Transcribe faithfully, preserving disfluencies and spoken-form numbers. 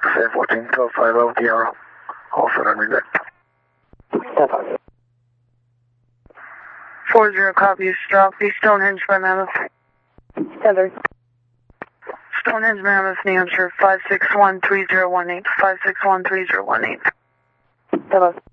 seven fourteen, twelve five oh, Tiara. All surrendering deck. Step four zero, copy, drop, be Stonehenge by Mammoth. Tether. Stonehenge, Mammoth, New Hampshire, five six one three zero one eight, five six one three zero one eight. Hello.